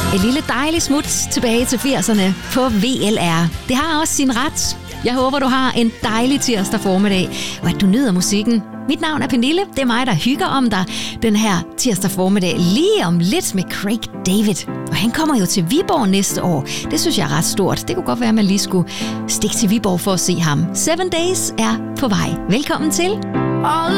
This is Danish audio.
Et lille dejligt smut tilbage til 80'erne på VLR. Det har også sin ret. Jeg håber, du har en dejlig tirsdag formiddag, og at du nyder musikken. Mit navn er Pernille. Det er mig, der hygger om dig den her tirsdag formiddag. Lige om lidt med Craig David. Og han kommer jo til Viborg næste år. Det synes jeg er ret stort. Det kunne godt være, at man lige skulle stikke til Viborg for at se ham. 7 Days er på vej. Velkommen til.